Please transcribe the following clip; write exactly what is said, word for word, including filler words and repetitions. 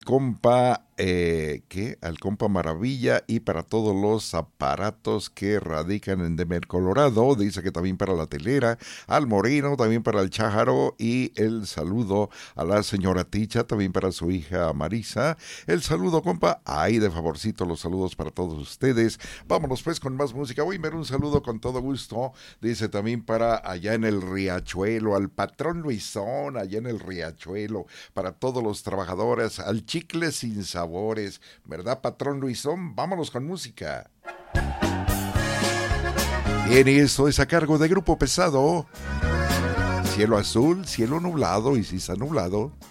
compa, eh, ¿qué? Al compa Maravilla y para todos los aparatos que radican en Denver, Colorado. Dice que también para la telera, al Moreno, también para el Chájaro y el saludo a la señora Ticha, también para su hija Marisa. El saludo, compa. Ay, de favorcito, los saludos para todos ustedes. Vámonos pues con más música. Voy a enviar un saludo con todo gusto. Dice también para allá en el Riachuelo, al patrón Luisón, allá en el Riachuelo, para todos los trabajadores, al chicle sin sabores, ¿verdad, patrón Luisón? Vámonos con música. Bien, y eso es a cargo de Grupo Pesado. Cielo azul, cielo nublado, y si está nublado,